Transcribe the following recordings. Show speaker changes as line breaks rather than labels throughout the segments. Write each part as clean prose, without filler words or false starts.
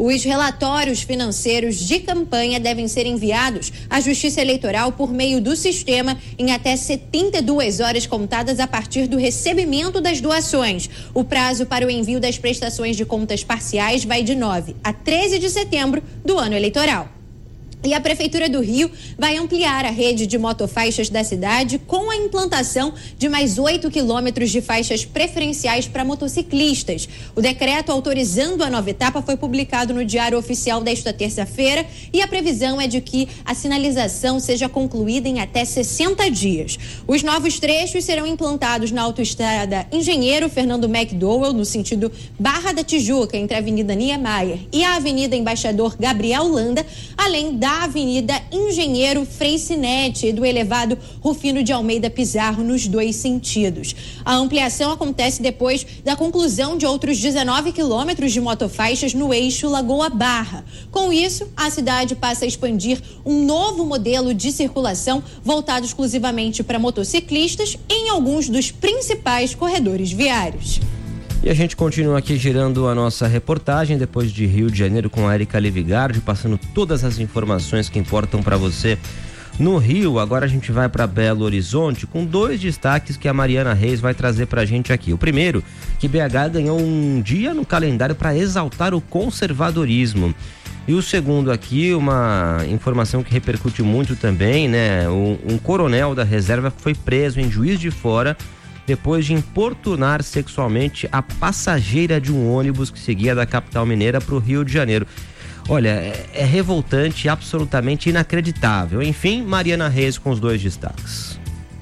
Os relatórios financeiros de campanha devem ser enviados à Justiça Eleitoral por meio do sistema em até 72 horas contadas a partir do recebimento das doações. O prazo para o envio das prestações de contas parciais vai de 9 a 13 de setembro do ano eleitoral. E a Prefeitura do Rio vai ampliar a rede de motofaixas da cidade com a implantação de mais 8 quilômetros de faixas preferenciais para motociclistas. O decreto autorizando a nova etapa foi publicado no Diário Oficial desta terça-feira e a previsão é de que a sinalização seja concluída em até 60 dias. Os novos trechos serão implantados na autoestrada Engenheiro Fernando McDowell, no sentido Barra da Tijuca, entre a Avenida Niemeyer e a Avenida Embaixador Gabriel Landa, além da Avenida Engenheiro Frei Sinete e do elevado Rufino de Almeida Pizarro nos dois sentidos. A ampliação acontece depois da conclusão de outros 19 quilômetros de motofaixas no eixo Lagoa Barra. Com isso, a cidade passa a expandir um novo modelo de circulação voltado exclusivamente para motociclistas em alguns dos principais corredores viários.
E a gente continua aqui girando a nossa reportagem depois de Rio de Janeiro com a Erika Levigardi, passando todas as informações que importam para você no Rio. Agora a gente vai para Belo Horizonte com 2 destaques que a Mariana Reis vai trazer para a gente aqui. O primeiro, que BH ganhou um dia no calendário para exaltar o conservadorismo. E o segundo aqui, uma informação que repercute muito também, né? Um coronel da reserva foi preso em Juiz de Fora depois de importunar sexualmente a passageira de um ônibus que seguia da capital mineira para o Rio de Janeiro. Olha, é revoltante e absolutamente inacreditável. Enfim, Mariana Reis com os 2 destaques.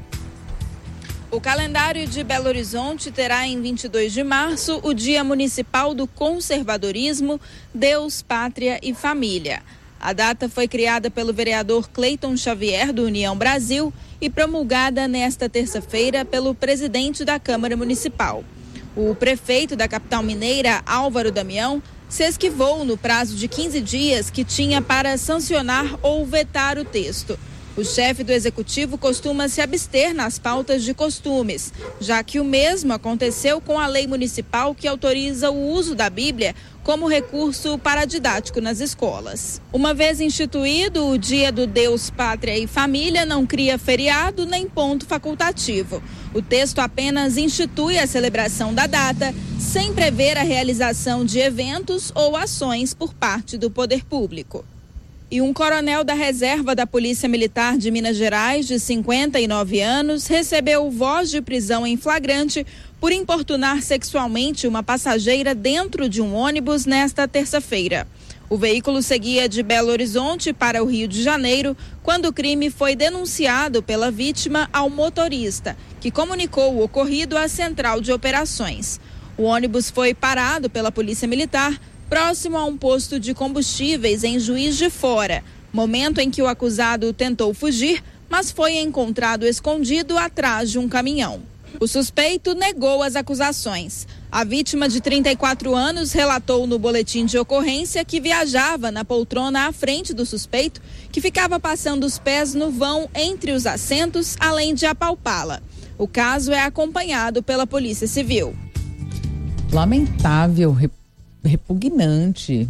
O calendário de Belo Horizonte terá em 22 de março o Dia Municipal do Conservadorismo, Deus, Pátria e Família. A data foi criada pelo vereador Cleiton Xavier, do União Brasil, e promulgada nesta terça-feira pelo presidente da Câmara Municipal. O prefeito da capital mineira, Álvaro Damião, se esquivou no prazo de 15 dias que tinha para sancionar ou vetar o texto. O chefe do executivo costuma se abster nas pautas de costumes, já que o mesmo aconteceu com a lei municipal que autoriza o uso da Bíblia como recurso paradidático nas escolas. Uma vez instituído, o Dia do Deus, Pátria e Família não cria feriado nem ponto facultativo. O texto apenas institui a celebração da data, sem prever a realização de eventos ou ações por parte do poder público. E um coronel da reserva da Polícia Militar de Minas Gerais, de 59 anos, recebeu voz de prisão em flagrante por importunar sexualmente uma passageira dentro de um ônibus nesta terça-feira. O veículo seguia de Belo Horizonte para o Rio de Janeiro quando o crime foi denunciado pela vítima ao motorista, que comunicou o ocorrido à Central de Operações. O ônibus foi parado pela Polícia Militar próximo a um posto de combustíveis em Juiz de Fora, momento em que o acusado tentou fugir, mas foi encontrado escondido atrás de um caminhão. O suspeito negou as acusações. A vítima, de 34 anos, relatou no boletim de ocorrência que viajava na poltrona à frente do suspeito, que ficava passando os pés no vão entre os assentos, além de apalpá-la. O caso é acompanhado pela Polícia Civil.
Lamentável, repugnante,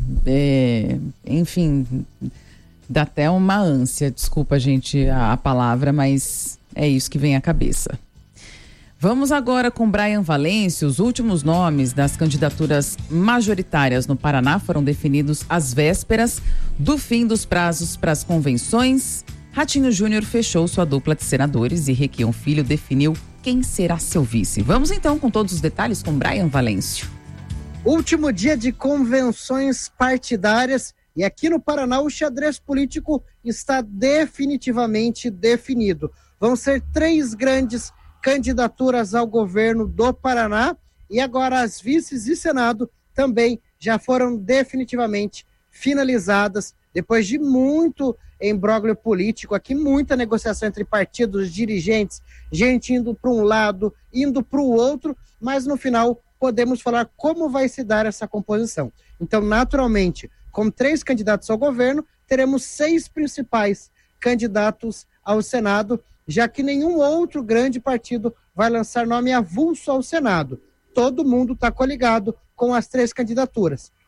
enfim, dá até uma ânsia, desculpa gente a palavra, mas é isso que vem à cabeça. Vamos agora com Brian Valêncio. Os últimos nomes das candidaturas majoritárias no Paraná foram definidos às vésperas do fim dos prazos para as convenções. Ratinho Júnior fechou sua dupla de senadores e Requião Filho definiu quem será seu vice. Vamos então com todos os detalhes com Brian Valêncio.
Último dia de convenções partidárias e aqui no Paraná o xadrez político está definitivamente definido. Vão ser 3 grandes candidaturas ao governo do Paraná e agora as vices e Senado também já foram definitivamente finalizadas depois de muito imbróglio político aqui, muita negociação entre partidos, dirigentes, gente indo para um lado, indo para o outro, mas no final podemos falar como vai se dar essa composição. Então, naturalmente, com 3 candidatos ao governo, teremos 6 principais candidatos ao Senado, já que nenhum outro grande partido vai lançar nome avulso ao Senado. Todo mundo está coligado com as 3 candidaturas.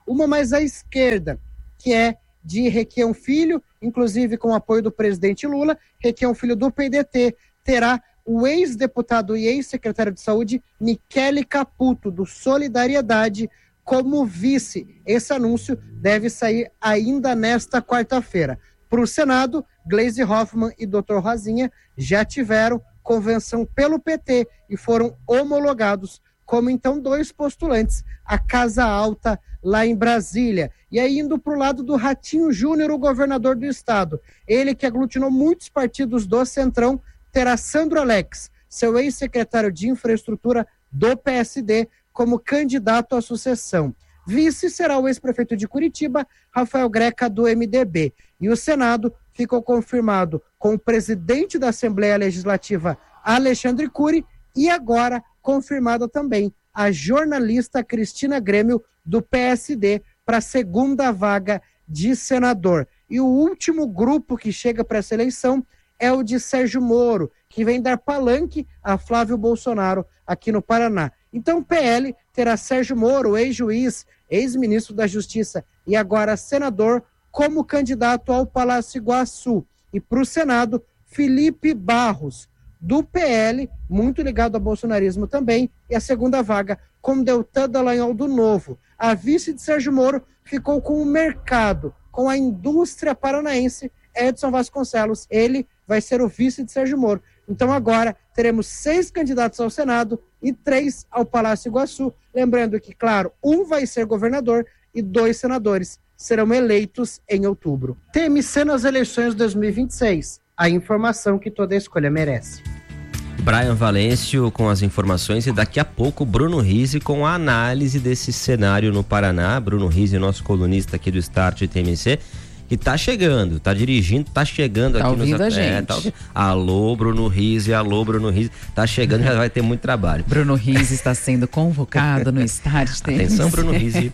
uma mais à esquerda, que é de Requião Filho, inclusive com o apoio do presidente Lula. Requião Filho do PDT terá o ex-deputado e ex-secretário de Saúde Michele Caputo, do Solidariedade, como vice. Esse anúncio deve sair ainda nesta quarta-feira. Para o Senado, Gleisi Hoffmann e Dr. Rosinha já tiveram convenção pelo PT e foram homologados como, então, 2 postulantes à Casa Alta lá em Brasília. E aí, indo para o lado do Ratinho Júnior, o governador do estado, ele que aglutinou muitos partidos do Centrão, terá Sandro Alex, seu ex-secretário de Infraestrutura do PSD, como candidato à sucessão. Vice será o ex-prefeito de Curitiba, Rafael Greca, do MDB. E o Senado ficou confirmado com o presidente da Assembleia Legislativa, Alexandre Cury, e agora confirmada também a jornalista Cristina Grêmio, do PSD, para a segunda vaga de senador. E o último grupo que chega para essa eleição é o de Sérgio Moro, que vem dar palanque a Flávio Bolsonaro aqui no Paraná. Então o PL terá Sérgio Moro, ex-juiz, ex-ministro da Justiça e agora senador, como candidato ao Palácio Iguaçu. E para o Senado, Felipe Barros, do PL, muito ligado ao bolsonarismo também, e a segunda vaga com Deltan Dallagnol do Novo. A vice de Sérgio Moro ficou com o mercado, com a indústria paranaense, Edson Vasconcelos. Ele vai ser o vice de Sérgio Moro. Então agora teremos 6 candidatos ao Senado e 3 ao Palácio Iguaçu. Lembrando que, claro, um vai ser governador e 2 senadores serão eleitos em outubro. TMC nas eleições de 2026. A informação que toda escolha merece.
Brian Valêncio com as informações e daqui a pouco Bruno Rizzi com a análise desse cenário no Paraná. Bruno Rizzi, nosso colunista aqui do Start TMC, que tá chegando, tá dirigindo, tá chegando
tá
aqui nos...
ouvindo a gente.
Alô, Bruno Rizzi, tá chegando, já vai ter muito trabalho.
Bruno Rizzi está sendo convocado no Start TMC.
Atenção, Bruno Rizzi.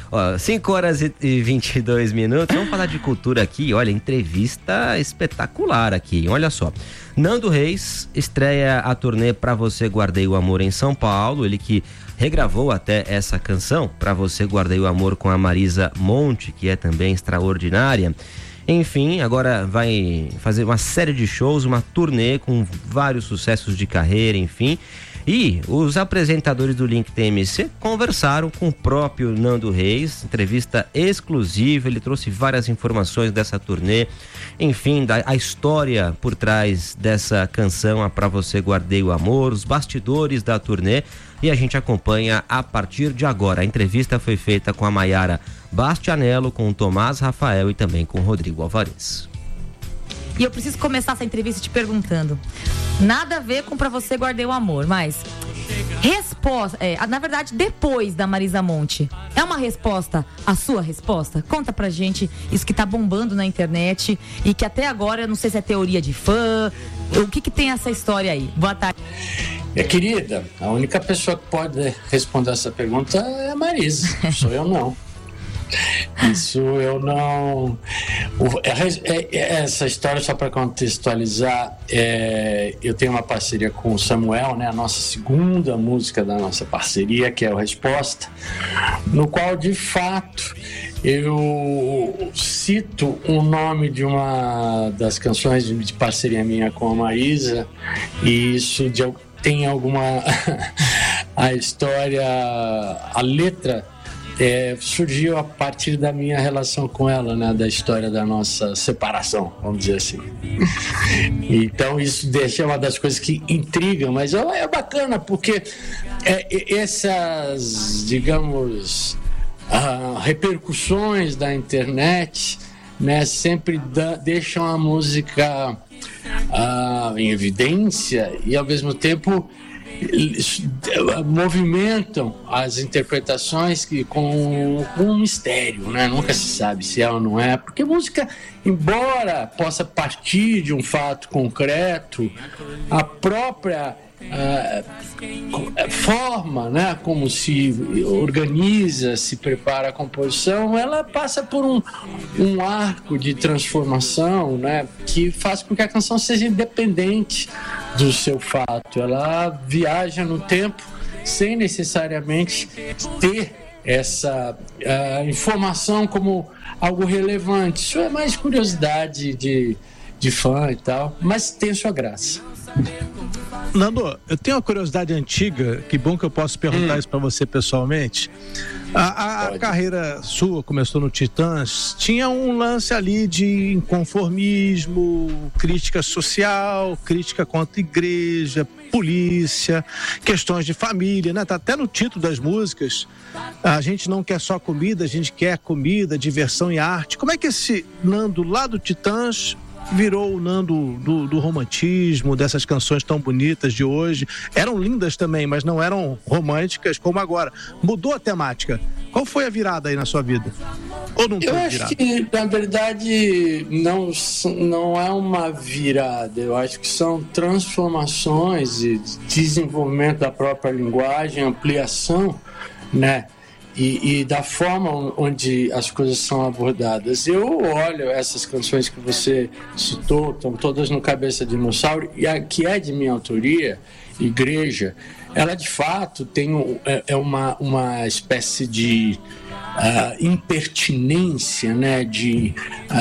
5h22. Vamos falar de cultura aqui. Olha, entrevista espetacular aqui. Olha só. Nando Reis estreia a turnê Pra Você Guardei o Amor em São Paulo. Ele que regravou até essa canção, Pra Você Guardei o Amor, com a Marisa Monte, que é também extraordinária. Enfim, agora vai fazer uma série de shows, uma turnê com vários sucessos de carreira, enfim. E os apresentadores do Link TMC conversaram com o próprio Nando Reis, entrevista exclusiva. Ele trouxe várias informações dessa turnê, enfim, a história por trás dessa canção, a Pra Você Guardei o Amor, os bastidores da turnê, e a gente acompanha a partir de agora. A entrevista foi feita com a Maiara Bastianello, com o Tomás Rafael e também com o Rodrigo Alvarez.
E eu preciso começar essa entrevista te perguntando, nada a ver com Pra Você Guardei o Amor, mas resposta, na verdade, depois da Marisa Monte, é uma resposta, a sua resposta? Conta pra gente isso que tá bombando na internet e que até agora, eu não sei se é teoria de fã, o que tem essa história aí? Boa tarde.
Querida, a única pessoa que pode responder essa pergunta é a Marisa, sou eu não. Isso eu não... Essa história, só para contextualizar, eu tenho uma parceria com o Samuel, né, a nossa segunda música da nossa parceria, que é o Resposta, no qual, de fato, eu cito o nome de uma das canções de parceria minha com a Marisa, e isso tem alguma... a história, a letra... surgiu a partir da minha relação com ela, né, da história da nossa separação, vamos dizer assim. Então isso deixa uma das coisas que intrigam, mas é bacana porque essas, digamos, repercussões da internet, né, sempre deixam a música em evidência e ao mesmo tempo movimentam as interpretações com um mistério, né? Nunca se sabe se é ou não é, porque música, embora possa partir de um fato concreto, a própria forma, né, como se organiza, se prepara a composição, ela passa por um arco de transformação, né, que faz com que a canção seja independente do seu fato. Ela viaja no tempo sem necessariamente ter essa informação como algo relevante. Isso é mais curiosidade de fã e tal, mas tem sua graça.
Nando, eu tenho uma curiosidade antiga, que bom que eu posso perguntar isso para você pessoalmente. A carreira sua começou no Titãs, tinha um lance ali de inconformismo, crítica social, crítica contra a igreja, polícia, questões de família, né? Tá até no título das músicas. A gente não quer só comida, a gente quer comida, diversão e arte. Como é que esse Nando lá do Titãs virou o Nando do romantismo, dessas canções tão bonitas de hoje? Eram lindas também, mas não eram românticas como agora. Mudou a temática. Qual foi a virada aí na sua vida? Ou não
Eu acho que, na verdade, não é uma virada. Eu acho que são transformações e desenvolvimento da própria linguagem, ampliação, né? E da forma onde as coisas são abordadas. Eu olho essas canções que você citou, estão todas no Cabeça Dinossauro, e a que é de minha autoria, Igreja, ela de fato tem uma espécie de impertinência, né, de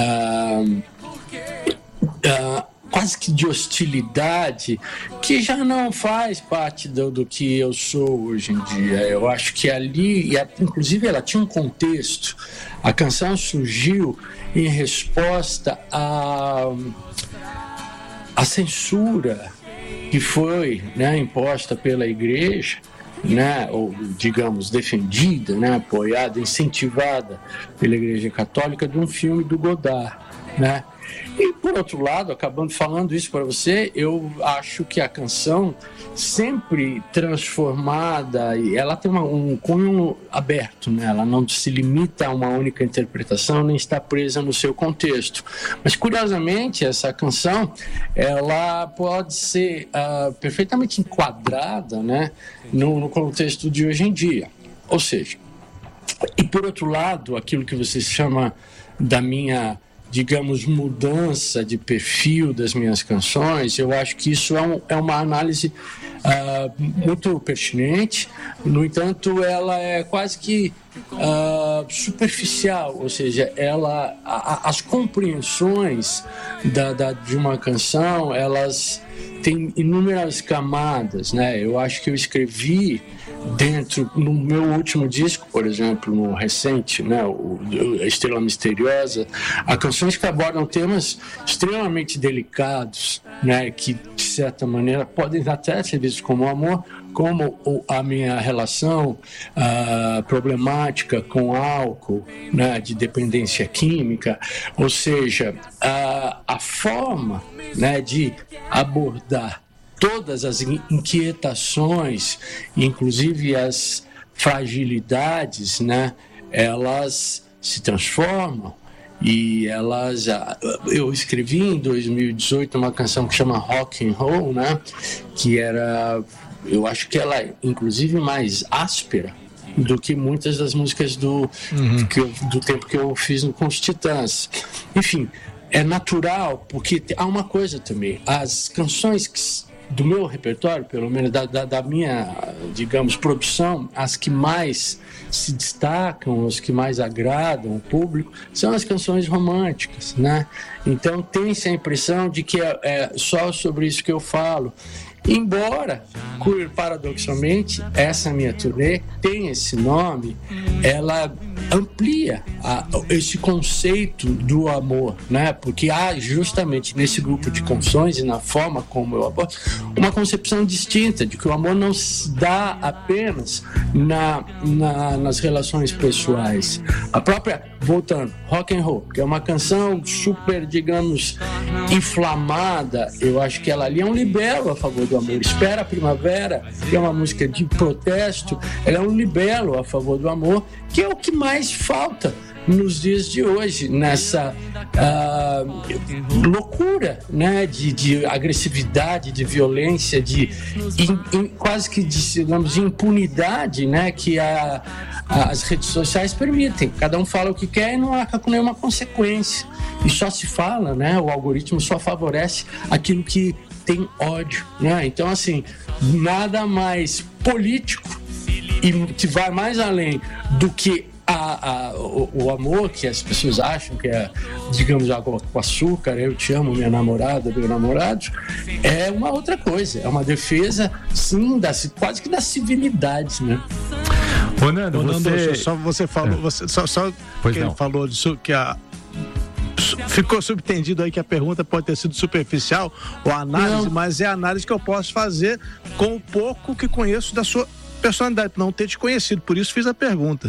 quase que de hostilidade, que já não faz parte do que eu sou hoje em dia. Eu acho que ali, inclusive ela tinha um contexto. A canção surgiu em resposta à censura que foi, né, imposta pela igreja, né, ou digamos defendida, né, apoiada, incentivada pela Igreja Católica, de um filme do Godard, né? E por outro lado, acabando falando isso para você, eu acho que a canção sempre transformada, e ela tem um cunho aberto, né? Ela não se limita a uma única interpretação, nem está presa no seu contexto. Mas curiosamente, essa canção, ela pode ser perfeitamente enquadrada, né, no contexto de hoje em dia. Ou seja, e por outro lado, aquilo que você chama da minha, digamos, mudança de perfil das minhas canções, eu acho que isso é uma análise muito pertinente. No entanto, ela é quase que superficial, ou seja, as compreensões de uma canção, elas têm inúmeras camadas, né? Eu acho que eu escrevi no meu último disco, por exemplo, no recente, né, A Estrela Misteriosa, há canções que abordam temas extremamente delicados, né, que de certa maneira podem até ser vistos como amor, como a minha relação problemática com álcool, né, de dependência química. Ou seja, a forma, né, de abordar todas as inquietações, inclusive as fragilidades, né, elas se transformam. E eu escrevi em 2018 uma canção que chama Rock and Roll, né, que eu acho que ela é inclusive mais áspera do que muitas das músicas do tempo que eu fiz com os Titãs. Enfim, é natural, porque há uma coisa também, as canções do meu repertório, pelo menos da minha, digamos, produção, as que mais se destacam, as que mais agradam o público, são as canções românticas, né? Então tem-se a impressão de que é só sobre isso que eu falo. Embora, paradoxalmente, essa minha turnê tem esse nome, ela amplia esse conceito do amor, né? Porque há justamente nesse grupo de canções e na forma como eu abordo uma concepção distinta de que o amor não se dá apenas nas relações pessoais. A própria, voltando, Rock and Roll, que é uma canção super, digamos, inflamada, eu acho que ela ali é um libelo a favor do amor. Espera a Primavera, que é uma música de protesto, ela é um libelo a favor do amor, que é o que mais falta nos dias de hoje, nessa loucura, né, de agressividade, de violência, quase que digamos, de impunidade, né, que as redes sociais permitem. Cada um fala o que quer e não há nenhuma consequência. E só se fala, né, o algoritmo só favorece aquilo que tem ódio, né? Então, assim, nada mais político e que vai mais além do que o amor que as pessoas acham que é, digamos, água com açúcar, eu te amo, minha namorada, meu namorado, é uma outra coisa, é uma defesa, sim, quase que da civilidade, né?
Nando, você falou, ele falou disso, que ficou subentendido aí que a pergunta pode ter sido superficial ou análise, mas é a análise que eu posso fazer com o pouco que conheço da sua personalidade, não ter te conhecido, por isso fiz a pergunta.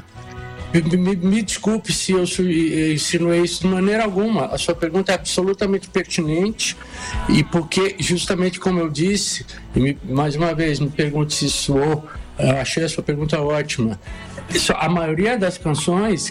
Me desculpe se eu insinuei isso de maneira alguma. A sua pergunta é absolutamente pertinente e porque, justamente como eu disse, mais uma vez, me pergunte se soou, eu achei a sua pergunta ótima. A maioria das canções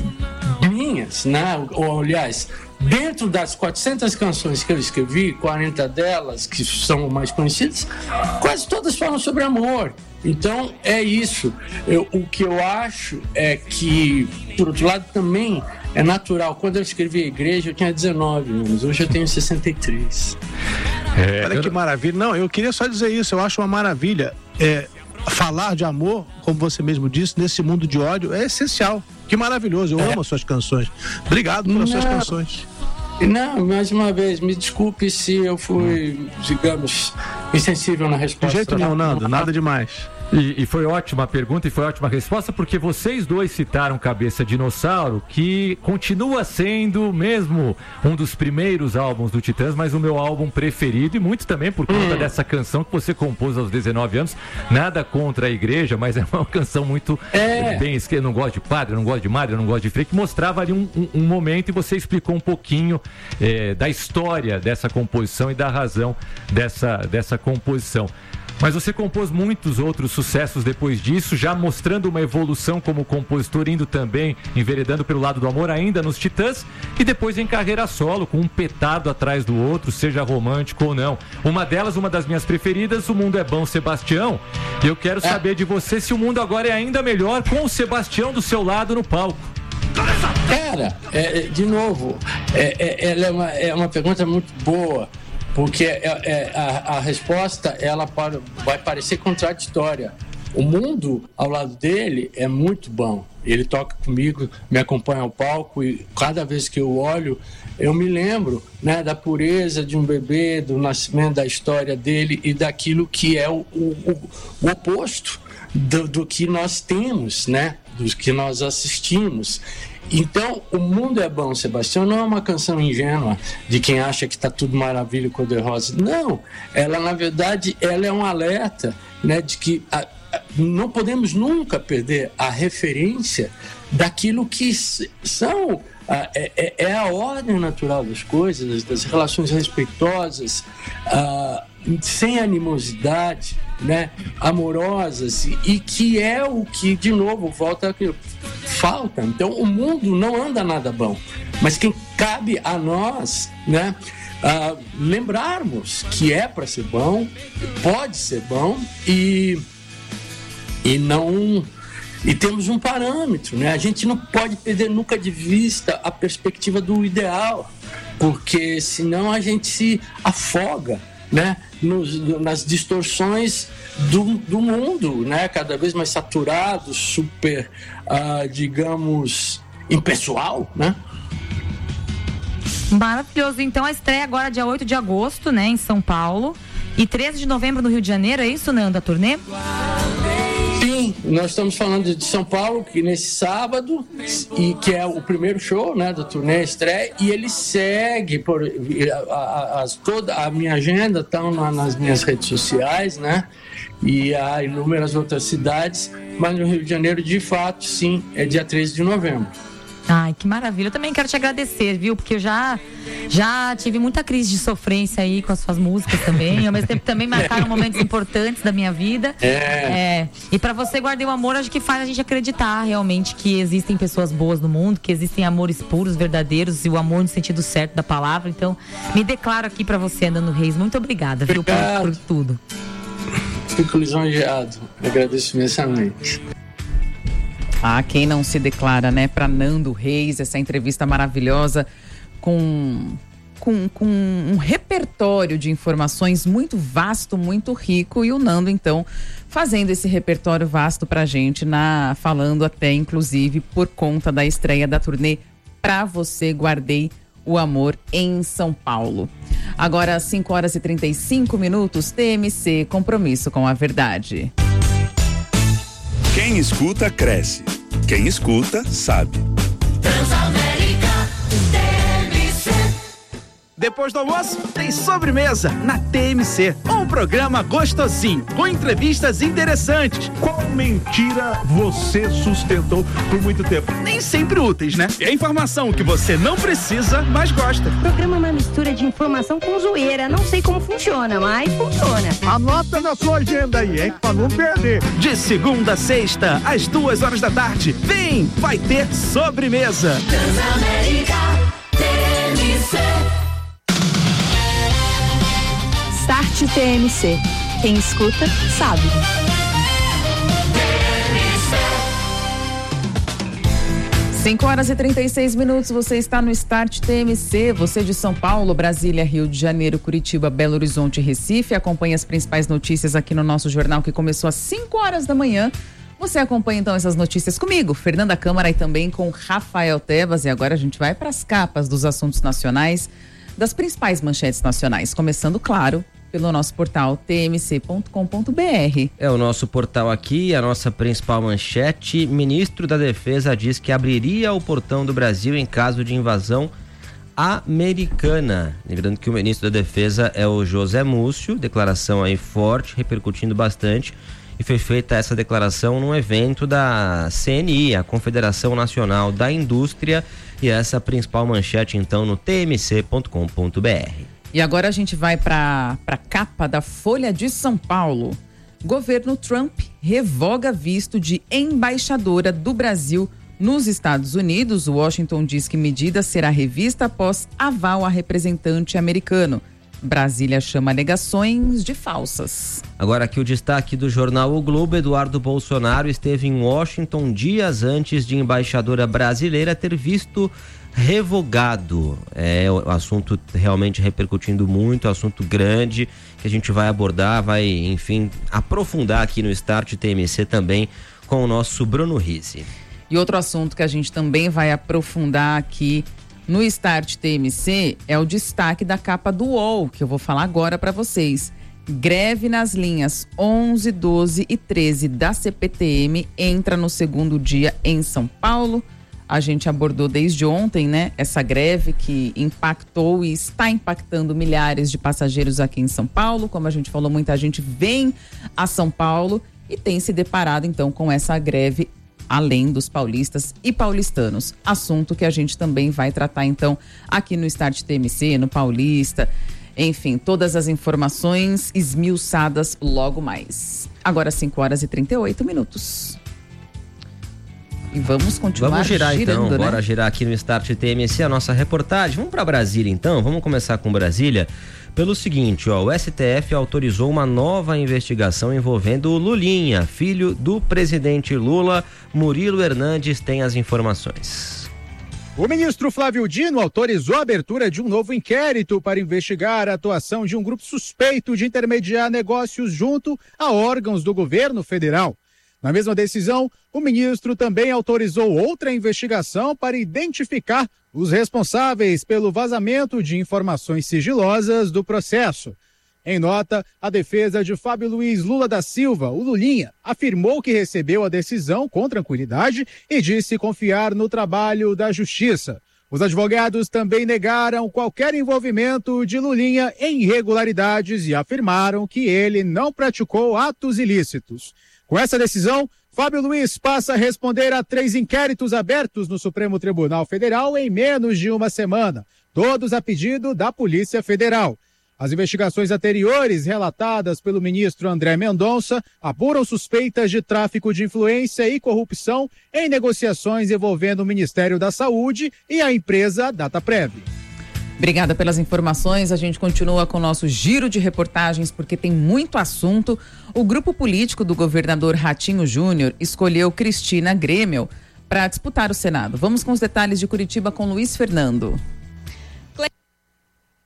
minhas, né? Ou, aliás, dentro das 400 canções que eu escrevi, 40 delas, que são mais conhecidas, quase todas falam sobre amor. Então, é isso. O que eu acho é que, por outro lado, também é natural. Quando eu escrevi a Igreja, eu tinha 19 anos. Hoje eu tenho 63.
Olha que maravilha. Não, eu queria só dizer isso. Eu acho uma maravilha. Falar de amor, como você mesmo disse, nesse mundo de ódio, é essencial. Que maravilhoso. Eu amo as suas canções. Obrigado pelas suas canções.
Não, mais uma vez, me desculpe se eu fui, digamos, insensível na resposta.
De jeito nenhum, Nando, nada demais.
E foi ótima a pergunta e foi ótima a resposta, porque vocês dois citaram Cabeça Dinossauro, que continua sendo mesmo um dos primeiros álbuns do Titãs, mas o meu álbum preferido, e muito também por conta dessa canção que você compôs aos 19 anos. Nada contra a Igreja, mas é uma canção muito bem escrita. Eu não gosto de padre, eu não gosto de madre, eu não gosto de freio, que mostrava ali um momento, e você explicou um pouquinho da história dessa composição e da razão dessa composição. Mas você compôs muitos outros sucessos depois disso, já mostrando uma evolução como compositor, indo também, enveredando pelo lado do amor, ainda nos Titãs, e depois em carreira solo, com um petado atrás do outro, seja romântico ou não. Uma delas, uma das minhas preferidas, O Mundo é Bom, Sebastião. E eu quero saber de você se o mundo agora é ainda melhor com o Sebastião do seu lado no palco.
Cara, de novo, ela é uma pergunta muito boa. Porque a resposta vai parecer contraditória. O mundo ao lado dele é muito bom. Ele toca comigo, me acompanha ao palco, e cada vez que eu olho, eu me lembro, né, da pureza de um bebê, do nascimento, da história dele e daquilo que é o oposto do que nós temos, né, do que nós assistimos. Então, O Mundo é Bom, Sebastião, não é uma canção ingênua de quem acha que está tudo maravilha, cor-de-rosa. Não, ela, na verdade, ela é um alerta, né, de que não podemos nunca perder a referência daquilo que são... É a ordem natural das coisas, das relações respeitosas, sem animosidade, né, amorosas, e que é o que, de novo, falta. Então, o mundo não anda nada bom, mas quem cabe a nós, né, lembrarmos que é para ser bom, pode ser bom, e não... E temos um parâmetro, né? A gente não pode perder nunca de vista a perspectiva do ideal, porque senão a gente se afoga, né, nas distorções do mundo, né, cada vez mais saturado, super, digamos, impessoal, né?
Maravilhoso. Então a estreia agora dia 8 de agosto, né, em São Paulo, e 13 de novembro no Rio de Janeiro, é isso, Nando, a turnê?
Sim, nós estamos falando de São Paulo, que nesse sábado, e que é o primeiro show, né, da turnê estreia, e ele segue toda a minha agenda está nas minhas redes sociais, né, e há inúmeras outras cidades, mas no Rio de Janeiro, de fato, sim, é dia 13 de novembro.
Ai, que maravilha. Eu também quero te agradecer, viu? Porque eu já tive muita crise de sofrência aí com as suas músicas também. Ao mesmo tempo também marcaram momentos importantes da minha vida. E pra você, Guardei o Amor, acho que faz a gente acreditar realmente que existem pessoas boas no mundo, que existem amores puros, verdadeiros, e o amor no sentido certo da palavra. Então, me declaro aqui pra você, Nando Reis. Muito obrigada, viu, por tudo.
Fico lisonjeado. Agradeço imensamente.
Quem não se declara, né, para Nando Reis, essa entrevista maravilhosa com com um repertório de informações muito vasto, muito rico, e o Nando, então, fazendo esse repertório vasto pra gente, falando até, inclusive, por conta da estreia da turnê Pra Você Guardei o Amor em São Paulo. Agora, 5h35, TMC, compromisso com a verdade.
Quem escuta, cresce. Quem escuta, sabe.
Transamérica TMC.
Depois do almoço, tem sobremesa na TMC. Um programa gostosinho, com entrevistas interessantes.
Qual mentira você sustentou por muito tempo?
Nem sempre úteis, né? É informação que você não precisa, mas gosta.
O programa é uma mistura de informação com zoeira. Não sei como funciona, mas funciona.
Anota na sua agenda aí, hein? Pra não perder.
De segunda a sexta, às 2h da tarde. Vem, vai ter sobremesa.
Transamérica TMC.
Start TMC. Quem escuta, sabe.
5h36, você está no Start TMC, você de São Paulo, Brasília, Rio de Janeiro, Curitiba, Belo Horizonte e Recife, acompanha as principais notícias aqui no nosso jornal que começou às 5h da manhã. Você acompanha então essas notícias comigo, Fernanda Câmara, e também com Rafael Tebas, e agora a gente vai para as capas dos assuntos nacionais, das principais manchetes nacionais, começando, claro, pelo nosso portal tmc.com.br.
É o nosso portal aqui, a nossa principal manchete. Ministro da Defesa diz que abriria o portão do Brasil em caso de invasão americana. Lembrando que o ministro da Defesa é o José Múcio, declaração aí forte, repercutindo bastante. E foi feita essa declaração num evento da CNI, a Confederação Nacional da Indústria, e essa principal manchete então no tmc.com.br.
E agora a gente vai para a capa da Folha de São Paulo. Governo Trump revoga visto de embaixadora do Brasil nos Estados Unidos. O Washington diz que medida será revista após aval a representante americano. Brasília chama alegações de falsas.
Agora aqui o destaque do jornal O Globo. Eduardo Bolsonaro esteve em Washington dias antes de embaixadora brasileira ter visto revogado. É o assunto realmente repercutindo muito, assunto grande que a gente vai abordar, vai, enfim, aprofundar aqui no Start TMC também com o nosso Bruno Rizzi.
E outro assunto que a gente também vai aprofundar aqui no Start TMC é o destaque da capa do UOL, que eu vou falar agora para vocês. Greve nas linhas 11, 12 e 13 da CPTM entra no segundo dia em São Paulo. A gente abordou desde ontem, né, essa greve que impactou e está impactando milhares de passageiros aqui em São Paulo. Como a gente falou, muita gente vem a São Paulo e tem se deparado então com essa greve além dos paulistas e paulistanos. Assunto que a gente também vai tratar então aqui no Start TMC, no Paulista. Enfim, todas as informações esmiuçadas logo mais. Agora 5h38. E vamos continuar
Vamos girar
girando,
então,
né?
Bora girar aqui no Start TMC a nossa reportagem. Vamos para Brasília então, vamos começar com Brasília. Pelo seguinte, o STF autorizou uma nova investigação envolvendo o Lulinha, filho do presidente Lula. Murilo Hernandes tem as informações.
O ministro Flávio Dino autorizou a abertura de um novo inquérito para investigar a atuação de um grupo suspeito de intermediar negócios junto a órgãos do governo federal. Na mesma decisão, o ministro também autorizou outra investigação para identificar os responsáveis pelo vazamento de informações sigilosas do processo. Em nota, a defesa de Fábio Luiz Lula da Silva, o Lulinha, afirmou que recebeu a decisão com tranquilidade e disse confiar no trabalho da Justiça. Os advogados também negaram qualquer envolvimento de Lulinha em irregularidades e afirmaram que ele não praticou atos ilícitos. Com essa decisão, Fábio Luiz passa a responder a 3 inquéritos abertos no Supremo Tribunal Federal em menos de uma semana, todos a pedido da Polícia Federal. As investigações anteriores, relatadas pelo ministro André Mendonça, apuram suspeitas de tráfico de influência e corrupção em negociações envolvendo o Ministério da Saúde e a empresa Dataprev.
Obrigada pelas informações. A gente continua com o nosso giro de reportagens porque tem muito assunto. O grupo político do governador Ratinho Júnior escolheu Cristina Grêmio para disputar o Senado. Vamos com os detalhes de Curitiba com Luiz Fernando.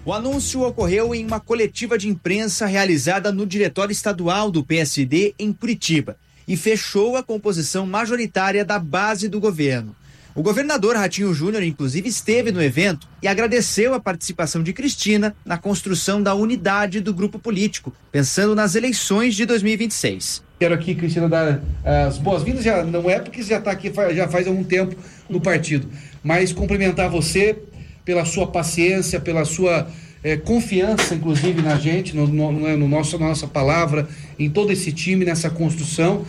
O anúncio ocorreu em uma coletiva de imprensa realizada no Diretório Estadual do PSD em Curitiba e fechou a composição majoritária da base do governo. O governador Ratinho Júnior, inclusive, esteve no evento e agradeceu a participação de Cristina na construção da unidade do grupo político, pensando nas eleições de 2026.
Quero aqui, Cristina, dar as boas-vindas, já não é porque você já está aqui já faz algum tempo no partido, mas cumprimentar você pela sua paciência, pela sua confiança, inclusive, na gente, na nossa palavra, em todo esse time, nessa construção,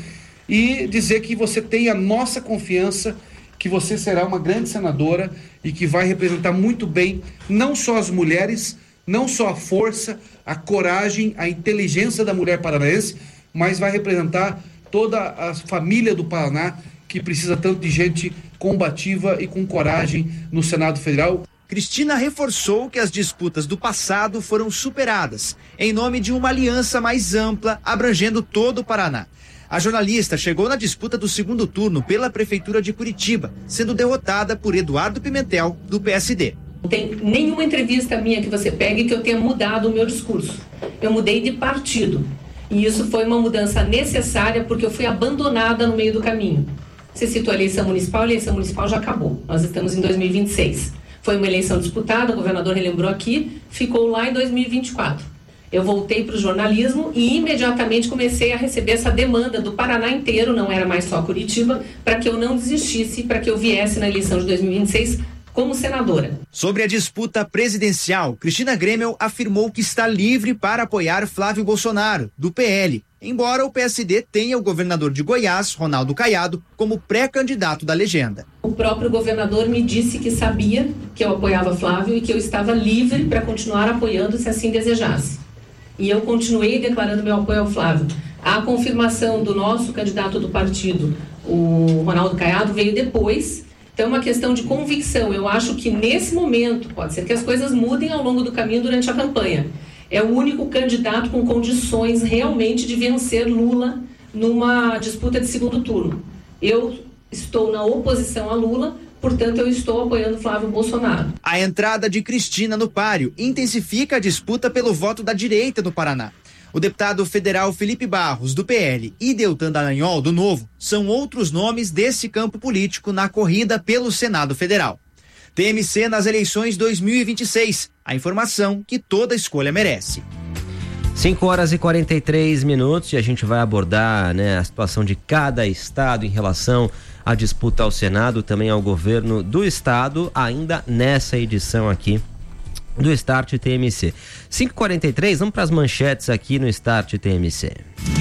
e dizer que você tem a nossa confiança, que você será uma grande senadora e que vai representar muito bem, não só as mulheres, não só a força, a coragem, a inteligência da mulher paranaense, mas vai representar toda a família do Paraná, que precisa tanto de gente combativa e com coragem no Senado Federal.
Cristina reforçou que as disputas do passado foram superadas, em nome de uma aliança mais ampla, abrangendo todo o Paraná. A jornalista chegou na disputa do segundo turno pela Prefeitura de Curitiba, sendo derrotada por Eduardo Pimentel, do PSD.
Não tem nenhuma entrevista minha que você pegue que eu tenha mudado o meu discurso. Eu mudei de partido. E isso foi uma mudança necessária porque eu fui abandonada no meio do caminho. Você citou a eleição municipal já acabou. Nós estamos em 2026. Foi uma eleição disputada, o governador relembrou aqui, ficou lá em 2024. Eu voltei para o jornalismo e imediatamente comecei a receber essa demanda do Paraná inteiro, não era mais só Curitiba, para que eu não desistisse, para que eu viesse na eleição de 2026 como senadora.
Sobre a disputa presidencial, Cristina Grêmio afirmou que está livre para apoiar Flávio Bolsonaro, do PL, embora o PSD tenha o governador de Goiás, Ronaldo Caiado, como pré-candidato da legenda.
O próprio governador me disse que sabia que eu apoiava Flávio e que eu estava livre para continuar apoiando se assim desejasse. E eu continuei declarando meu apoio ao Flávio. A confirmação do nosso candidato do partido, o Ronaldo Caiado, veio depois. Então é uma questão de convicção. Eu acho que nesse momento, pode ser que as coisas mudem ao longo do caminho durante a campanha. É o único candidato com condições realmente de vencer Lula numa disputa de segundo turno. Eu estou na oposição a Lula, portanto eu estou apoiando Flávio Bolsonaro.
A entrada de Cristina no páreo intensifica a disputa pelo voto da direita do Paraná. O deputado federal Felipe Barros, do PL, e Deltan Dallagnol, do Novo, são outros nomes desse campo político na corrida pelo Senado Federal. TMC nas eleições 2026. A informação que toda escolha merece.
5h43 e a gente vai abordar, a situação de cada estado em relação à disputa ao Senado, também ao governo do estado, ainda nessa edição aqui do Start TMC. 5h43, vamos para as manchetes aqui no Start TMC.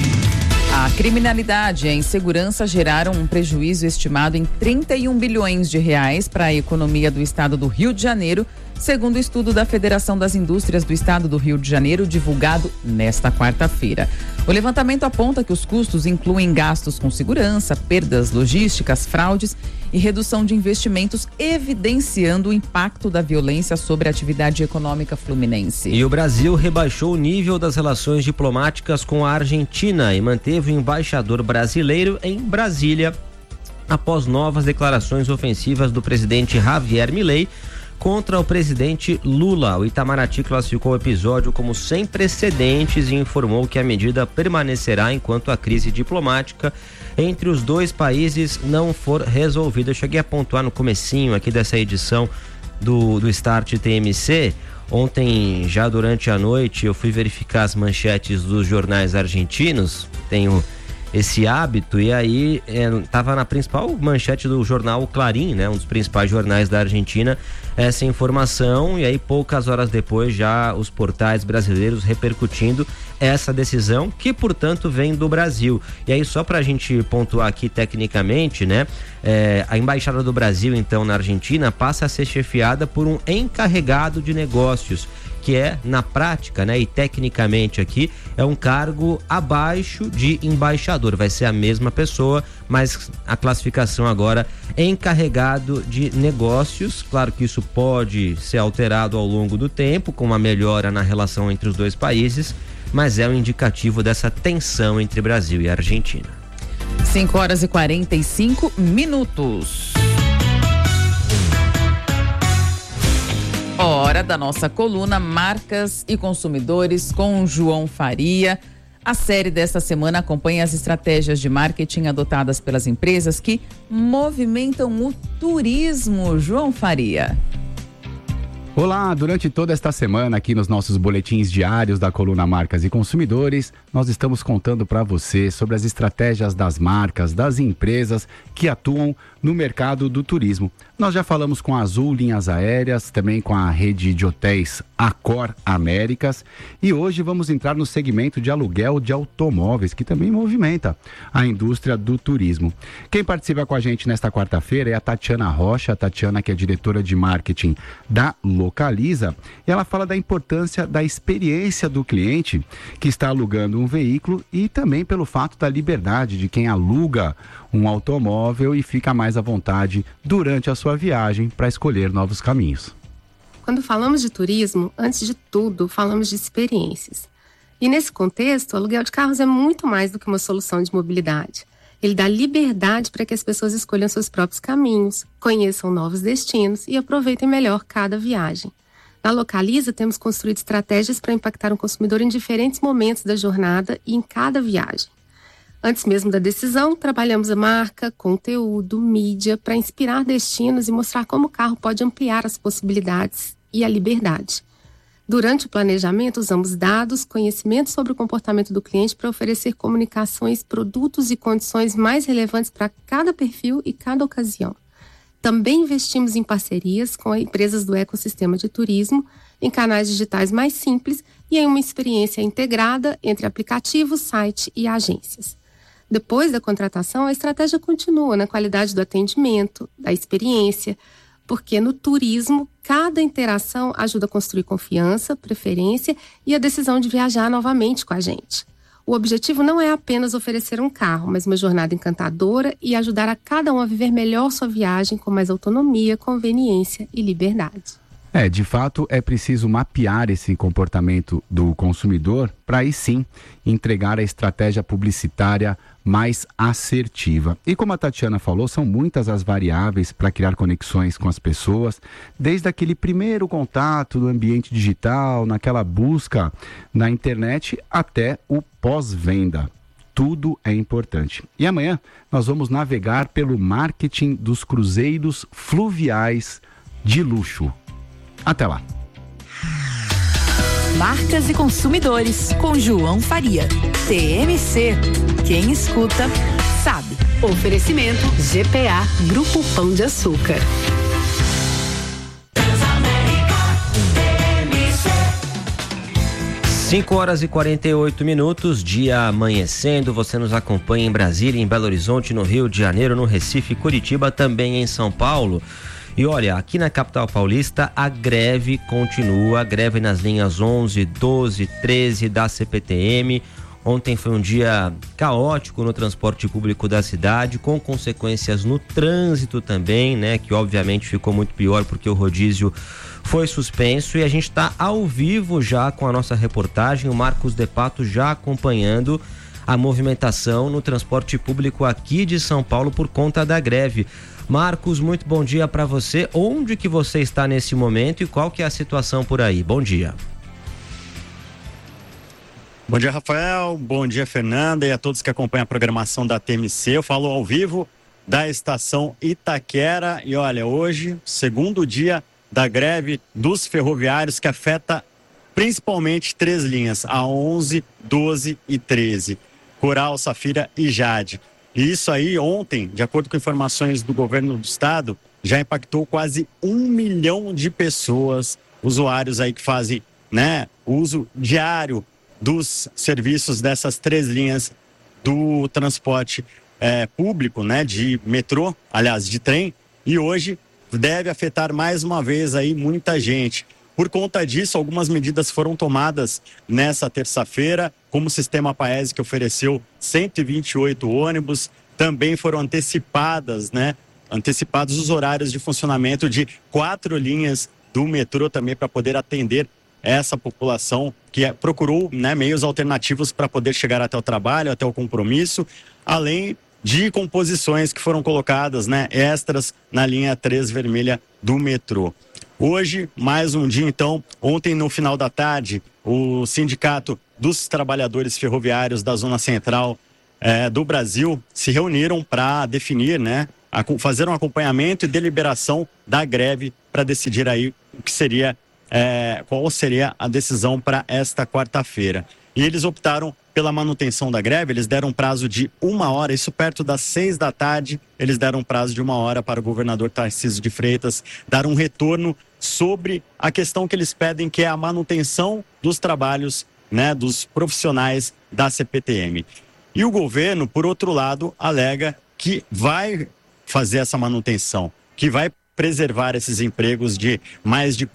A criminalidade e a insegurança geraram um prejuízo estimado em 31 bilhões de reais para a economia do estado do Rio de Janeiro, segundo o estudo da Federação das Indústrias do Estado do Rio de Janeiro, divulgado nesta quarta-feira. O levantamento aponta que os custos incluem gastos com segurança, perdas logísticas, fraudes e redução de investimentos, evidenciando o impacto da violência sobre a atividade econômica fluminense.
E o Brasil rebaixou o nível das relações diplomáticas com a Argentina e manteve o embaixador brasileiro em Brasília após novas declarações ofensivas do presidente Javier Milei contra o presidente Lula. O Itamaraty classificou o episódio como sem precedentes e informou que a medida permanecerá enquanto a crise diplomática entre os dois países não for resolvida. Eu cheguei a pontuar no comecinho aqui dessa edição do Start TMC. Ontem, já durante a noite, eu fui verificar as manchetes dos jornais argentinos. Tenho esse hábito, e aí estava na principal manchete do jornal Clarín, um dos principais jornais da Argentina, essa informação, e aí poucas horas depois já os portais brasileiros repercutindo essa decisão, que portanto vem do Brasil. E aí só pra gente pontuar aqui tecnicamente, a Embaixada do Brasil então na Argentina passa a ser chefiada por um encarregado de negócios, que é, na prática, e tecnicamente aqui, é um cargo abaixo de embaixador. Vai ser a mesma pessoa, mas a classificação agora é encarregado de negócios. Claro que isso pode ser alterado ao longo do tempo, com uma melhora na relação entre os dois países, mas é um indicativo dessa tensão entre Brasil e Argentina.
5h45. Hora hora da nossa coluna Marcas e Consumidores com João Faria. A série desta semana acompanha as estratégias de marketing adotadas pelas empresas que movimentam o turismo. João Faria.
Olá, durante toda esta semana aqui nos nossos boletins diários da coluna Marcas e Consumidores, nós estamos contando para você sobre as estratégias das marcas, das empresas que atuam no mercado do turismo. Nós já falamos com a Azul Linhas Aéreas, também com a rede de hotéis Accor Américas, e hoje vamos entrar no segmento de aluguel de automóveis, que também movimenta a indústria do turismo. Quem participa com a gente nesta quarta-feira é a Tatiana Rocha, a Tatiana que é diretora de marketing da Localiza, e ela fala da importância da experiência do cliente que está alugando um veículo e também pelo fato da liberdade de quem aluga um automóvel e fica mais à vontade durante a sua viagem para escolher novos caminhos.
Quando falamos de turismo, antes de tudo, falamos de experiências. E nesse contexto, o aluguel de carros é muito mais do que uma solução de mobilidade. Ele dá liberdade para que as pessoas escolham seus próprios caminhos, conheçam novos destinos e aproveitem melhor cada viagem. Na Localiza, temos construído estratégias para impactar o consumidor em diferentes momentos da jornada e em cada viagem. Antes mesmo da decisão, trabalhamos a marca, conteúdo, mídia para inspirar destinos e mostrar como o carro pode ampliar as possibilidades e a liberdade. Durante o planejamento, usamos dados, conhecimento sobre o comportamento do cliente para oferecer comunicações, produtos e condições mais relevantes para cada perfil e cada ocasião. Também investimos em parcerias com empresas do ecossistema de turismo, em canais digitais mais simples e em uma experiência integrada entre aplicativo, site e agências. Depois da contratação, a estratégia continua na qualidade do atendimento, da experiência, porque no turismo, cada interação ajuda a construir confiança, preferência e a decisão de viajar novamente com a gente. O objetivo não é apenas oferecer um carro, mas uma jornada encantadora e ajudar a cada um a viver melhor sua viagem com mais autonomia, conveniência e liberdade.
De fato, é preciso mapear esse comportamento do consumidor para aí sim entregar a estratégia publicitária mais assertiva. E como a Tatiana falou, são muitas as variáveis para criar conexões com as pessoas, desde aquele primeiro contato no ambiente digital, naquela busca na internet, até o pós-venda. Tudo é importante. E amanhã nós vamos navegar pelo marketing dos cruzeiros fluviais de luxo. Até lá.
Marcas e Consumidores, com João Faria. TMC. Quem escuta, sabe. Oferecimento GPA, Grupo Pão de Açúcar.
5h48, dia amanhecendo. Você nos acompanha em Brasília, em Belo Horizonte, no Rio de Janeiro, no Recife, Curitiba, também em São Paulo. E olha, aqui na capital paulista a greve continua, a greve nas linhas 11, 12, 13 da CPTM. Ontem foi um dia caótico no transporte público da cidade, com consequências no trânsito também, né? Que obviamente ficou muito pior porque o rodízio foi suspenso, e a gente está ao vivo já com a nossa reportagem, o Marcos De Pato já acompanhando a movimentação no transporte público aqui de São Paulo por conta da greve. Marcos, muito bom dia para você. Onde que você está nesse momento e qual que é a situação por aí? Bom dia.
Bom dia, Rafael. Bom dia, Fernanda, e a todos que acompanham a programação da TMC. Eu falo ao vivo da estação Itaquera e olha, hoje, segundo dia da greve dos ferroviários que afeta principalmente 3 linhas, a 11, 12 e 13, Coral, Safira e Jade. E isso aí, ontem, de acordo com informações do governo do estado, já impactou quase 1 milhão de pessoas, usuários aí que fazem, né, uso diário dos serviços dessas 3 linhas do transporte público, né, de metrô, aliás, de trem, e hoje deve afetar mais uma vez aí muita gente. Por conta disso, algumas medidas foram tomadas nessa terça-feira, como o sistema Paese, que ofereceu 128 ônibus, também foram antecipados os horários de funcionamento de 4 linhas do metrô também para poder atender essa população que procurou, né, meios alternativos para poder chegar até o trabalho, até o compromisso, além de composições que foram colocadas, né, extras na linha 3 vermelha do metrô. Hoje, mais um dia, então. Ontem, no final da tarde, o Sindicato dos Trabalhadores Ferroviários da Zona Central do Brasil se reuniram para definir, né, fazer um acompanhamento e deliberação da greve para decidir aí o que seria, qual seria a decisão para esta quarta-feira. E eles optaram pela manutenção da greve, eles deram um prazo de 1 hora, isso perto das 6 da tarde, eles deram um prazo de 1 hora para o governador Tarcísio de Freitas dar um retorno sobre a questão que eles pedem, que é a manutenção dos trabalhos, né, dos profissionais da CPTM. E o governo, por outro lado, alega que vai fazer essa manutenção, que vai preservar esses empregos de mais de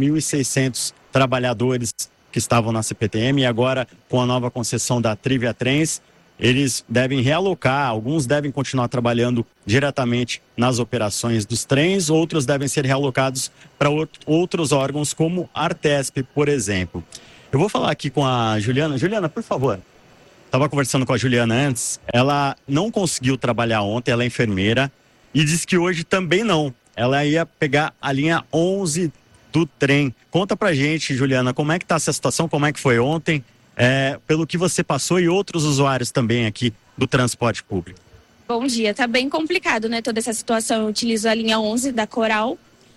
4.600 trabalhadores que estavam na CPTM, e agora com a nova concessão da Trivia Trens, eles devem realocar, alguns devem continuar trabalhando diretamente nas operações dos trens, outros devem ser realocados para outros órgãos como a Artesp, por exemplo. Eu vou falar aqui com a Juliana. Juliana, por favor. Estava conversando com a Juliana antes, ela não conseguiu trabalhar ontem, ela é enfermeira, e disse que hoje também não. Ela ia pegar a linha 11 do trem. Conta pra gente, Juliana, como é que tá essa situação, como é que foi ontem, pelo que você passou e outros usuários também aqui do transporte público.
Bom dia, tá bem complicado, né, toda essa situação. Eu utilizo a linha 11 da Coral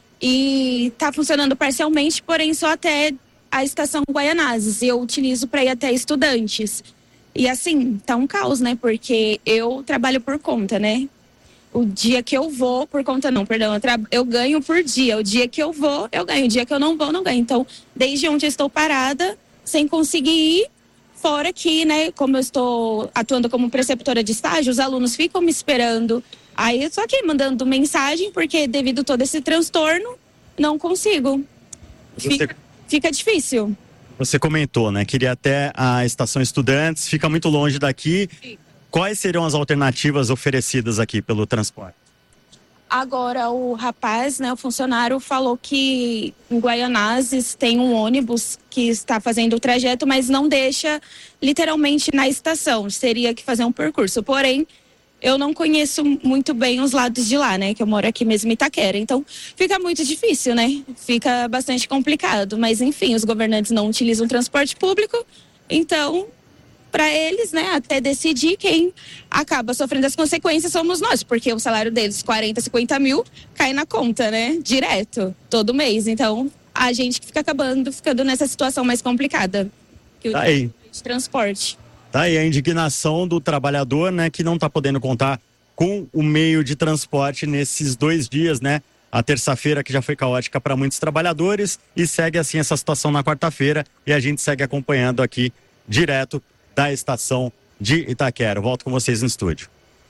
e tá funcionando parcialmente, porém só até a estação Guaianazes. Eu utilizo para ir até Estudantes. E assim, tá um caos, né, porque eu trabalho por conta, né. O dia que eu vou, por conta não, perdão, eu ganho por dia. O dia que eu vou, eu ganho. O dia que eu não vou, não ganho. Então, desde ontem eu estou parada, sem conseguir ir. Fora que, né, como eu estou atuando como preceptora de estágio, os alunos ficam me esperando. Aí eu estou aqui mandando mensagem, porque devido a todo esse transtorno, não consigo. Fica difícil.
Você comentou, né? Queria até a estação Estudantes, fica muito longe daqui. Sim. Quais seriam as alternativas oferecidas aqui pelo transporte?
Agora, o rapaz, né, o funcionário, falou que em Guaianazes tem um ônibus que está fazendo o trajeto, mas não deixa literalmente na estação. Seria que fazer um percurso. Porém, eu não conheço muito bem os lados de lá, né? Que eu moro aqui mesmo em Itaquera. Então, fica muito difícil, né? Fica bastante complicado. Mas, enfim, os governantes não utilizam transporte público. Então, para eles, né, até decidir quem acaba sofrendo as consequências somos nós. Porque o salário deles, 40, 50 mil, cai na conta, né? Direto, todo mês. Então, a gente que fica ficando nessa situação mais complicada. Que o de transporte.
Tá aí a indignação do trabalhador, né, que não está podendo contar com o meio de transporte nesses 2 dias, né? A terça-feira que já foi caótica para muitos trabalhadores e segue assim essa situação na quarta-feira e a gente segue acompanhando aqui direto da estação de Itaquera. Eu volto com vocês no estúdio.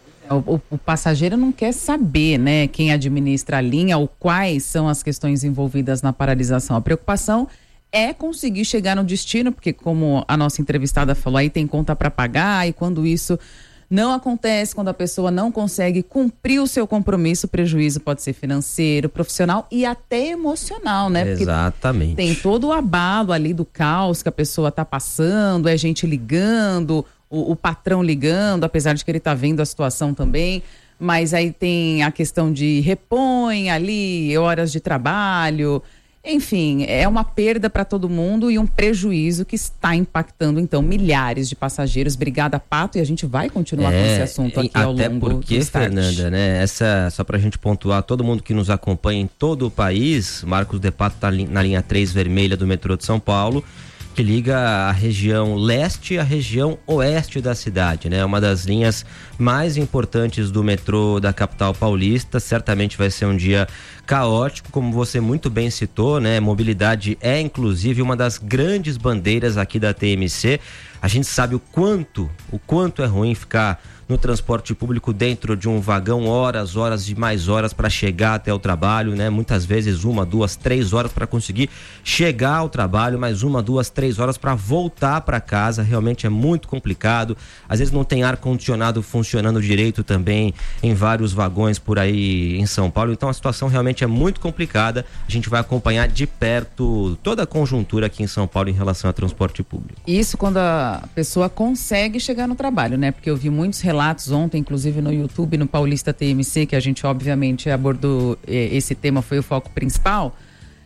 O passageiro não quer saber, né, quem administra a linha ou quais são as questões envolvidas na paralisação. A preocupação é conseguir chegar no destino, porque como a nossa entrevistada falou, aí tem conta para pagar, e quando isso não acontece, quando a pessoa não consegue cumprir o seu compromisso, o prejuízo pode ser financeiro, profissional e até emocional, né? Porque
exatamente.
Tem todo o abalo ali do caos que a pessoa tá passando, é gente ligando, o patrão ligando, apesar de que ele tá vendo a situação também, mas aí tem a questão de repõe ali, horas de trabalho. Enfim, é uma perda para todo mundo e um prejuízo que está impactando, então, milhares de passageiros. Obrigada, Pato, e a gente vai continuar com esse assunto aqui ao longo do
Até porque, Fernanda, né, só para a gente pontuar, todo mundo que nos acompanha em todo o país, Marcos de Pato está na linha 3 vermelha do metrô de São Paulo, que liga a região leste à região oeste da cidade, né? Uma das linhas mais importantes do metrô da capital paulista. Certamente vai ser um dia caótico, como você muito bem citou, né? Mobilidade é inclusive uma das grandes bandeiras aqui da TMC. A gente sabe o quanto é ruim ficar no transporte público dentro de um vagão, horas e mais horas para chegar até o trabalho, né? Muitas vezes 1, 2, 3 horas para conseguir chegar ao trabalho, mais 1, 2, 3 horas para voltar para casa. Realmente é muito complicado. Às vezes não tem ar-condicionado funcionando direito também em vários vagões por aí em São Paulo. Então a situação realmente é muito complicada. A gente vai acompanhar de perto toda a conjuntura aqui em São Paulo em relação ao transporte público.
Isso quando a pessoa consegue chegar no trabalho, né? Porque eu vi muitos relatos ontem, inclusive no YouTube, no Paulista TMC, que a gente obviamente abordou esse tema, foi o foco principal,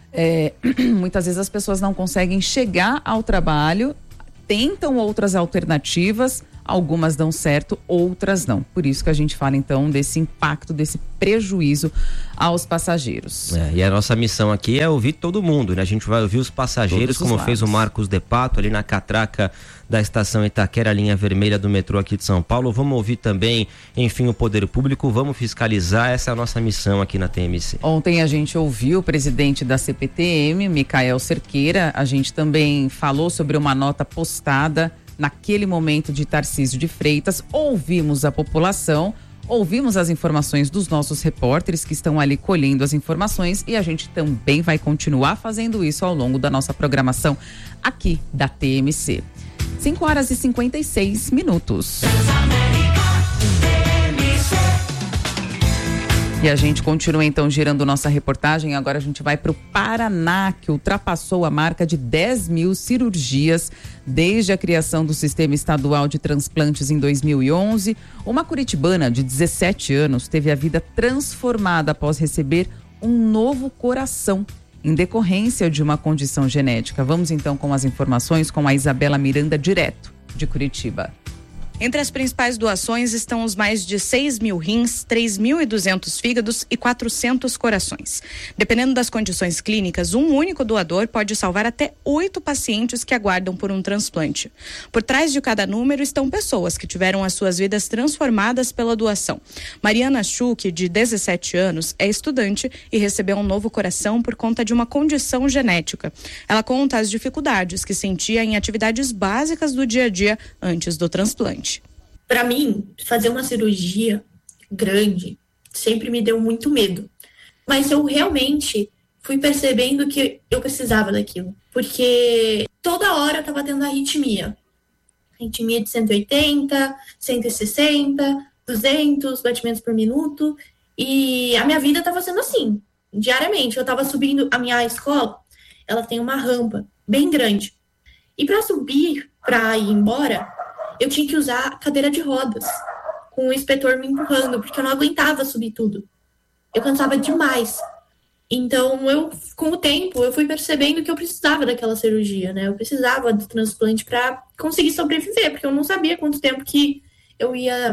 Muitas vezes as pessoas não conseguem chegar ao trabalho, tentam outras alternativas, algumas dão certo, outras não. Por isso que a gente fala então desse impacto, desse prejuízo aos passageiros.
E a nossa missão aqui é ouvir todo mundo, né? A gente vai ouvir os passageiros, como fez o Marcos De Pato ali na catraca da estação Itaquera, linha vermelha do metrô aqui de São Paulo. Vamos ouvir também, enfim, o poder público, vamos fiscalizar, essa é a nossa missão aqui na TMC.
Ontem a gente ouviu o presidente da CPTM, Micael Cerqueira, a gente também falou sobre uma nota postada naquele momento de Tarcísio de Freitas, ouvimos a população, ouvimos as informações dos nossos repórteres que estão ali colhendo as informações e a gente também vai continuar fazendo isso ao longo da nossa programação aqui da TMC. 5h56. E a gente continua então girando nossa reportagem. Agora a gente vai para o Paraná, que ultrapassou a marca de 10 mil cirurgias desde a criação do Sistema Estadual de Transplantes em 2011. Uma curitibana de 17 anos teve a vida transformada após receber um novo coração em decorrência de uma condição genética. Vamos então com as informações com a Isabela Miranda, direto de Curitiba.
Entre as principais doações estão os mais de 6 mil rins, 3.200 fígados e 400 corações. Dependendo das condições clínicas, um único doador pode salvar até 8 pacientes que aguardam por um transplante. Por trás de cada número estão pessoas que tiveram as suas vidas transformadas pela doação. Mariana Schuch, de 17 anos, é estudante e recebeu um novo coração por conta de uma condição genética. Ela conta as dificuldades que sentia em atividades básicas do dia a dia antes do transplante.
Para mim, fazer uma cirurgia grande sempre me deu muito medo. Mas eu realmente fui percebendo que eu precisava daquilo. Porque toda hora eu estava tendo arritmia. Arritmia de 180, 160, 200 batimentos por minuto. E a minha vida estava sendo assim, diariamente. Eu estava subindo, a minha escola, ela tem uma rampa bem grande. E para subir, para ir embora, eu tinha que usar cadeira de rodas, com o inspetor me empurrando, porque eu não aguentava subir tudo. Eu cansava demais. Então, com o tempo, eu fui percebendo que eu precisava daquela cirurgia, né? Eu precisava do transplante para conseguir sobreviver, porque eu não sabia quanto tempo que eu ia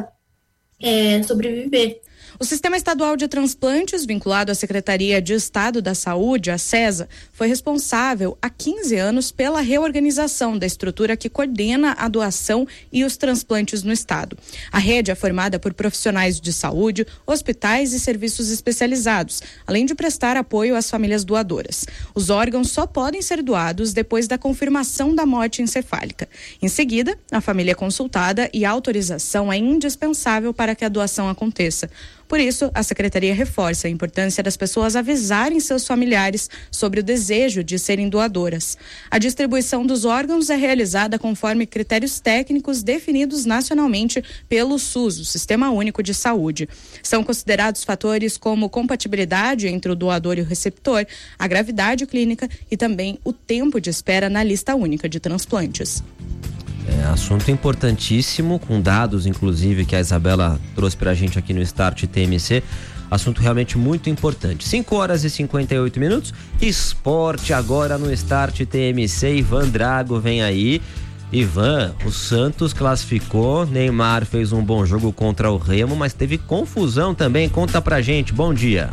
sobreviver.
O Sistema Estadual de Transplantes, vinculado à Secretaria de Estado da Saúde, a SESA, foi responsável há 15 anos pela reorganização da estrutura que coordena a doação e os transplantes no estado. A rede é formada por profissionais de saúde, hospitais e serviços especializados, além de prestar apoio às famílias doadoras. Os órgãos só podem ser doados depois da confirmação da morte encefálica. Em seguida, a família é consultada e a autorização é indispensável para que a doação aconteça. Por isso, a Secretaria reforça a importância das pessoas avisarem seus familiares sobre o desejo de serem doadoras. A distribuição dos órgãos é realizada conforme critérios técnicos definidos nacionalmente pelo SUS, o Sistema Único de Saúde. São considerados fatores como compatibilidade entre o doador e o receptor, a gravidade clínica e também o tempo de espera na lista única de transplantes.
Assunto importantíssimo, com dados inclusive que a Isabela trouxe pra gente aqui no Start TMC. Assunto realmente muito importante. 5h58. Esporte agora no Start TMC. Ivan Drago vem aí. Ivan, o Santos classificou, Neymar fez um bom jogo contra o Remo, mas teve confusão também. Conta pra gente, bom dia.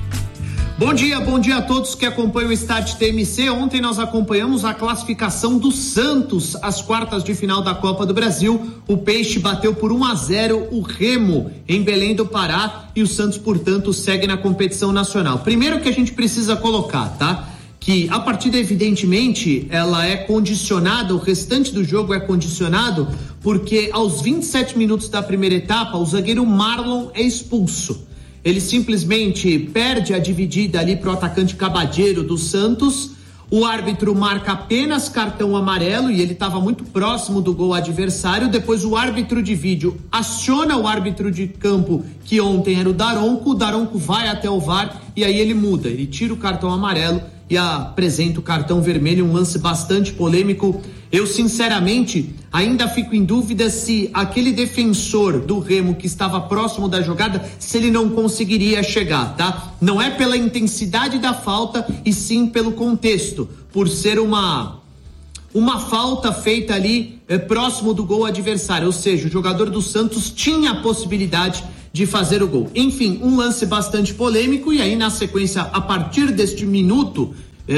Bom dia a todos que acompanham o Start TMC. Ontem nós acompanhamos a classificação do Santos às quartas de final da Copa do Brasil. O Peixe bateu por 1-0 o Remo em Belém do Pará e o Santos, portanto, segue na competição nacional. Primeiro que a gente precisa colocar, tá? Que a partida, evidentemente, ela é condicionada, o restante do jogo é condicionado, porque aos 27 minutos da primeira etapa, o zagueiro Marlon é expulso. Ele simplesmente perde a dividida ali pro atacante Cabadeiro do Santos. O árbitro marca apenas cartão amarelo e ele estava muito próximo do gol adversário. Depois o árbitro de vídeo aciona o árbitro de campo, que ontem era o Daronco vai até o VAR e aí ele muda, ele tira o cartão amarelo e apresenta o cartão vermelho, um lance bastante polêmico. Eu, sinceramente, ainda fico em dúvida se aquele defensor do Remo que estava próximo da jogada, se ele não conseguiria chegar, tá? Não é pela intensidade da falta, e sim pelo contexto, por ser uma falta feita ali próximo do gol adversário, ou seja, o jogador do Santos tinha a possibilidade de fazer o gol. Enfim, um lance bastante polêmico, e aí na sequência, a partir deste minuto,